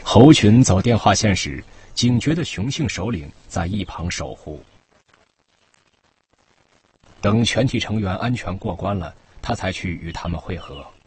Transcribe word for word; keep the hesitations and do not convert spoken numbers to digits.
猴群走电话线时，警觉的雄性首领在一旁守护。等全体成员安全过关了，他才去与他们会合。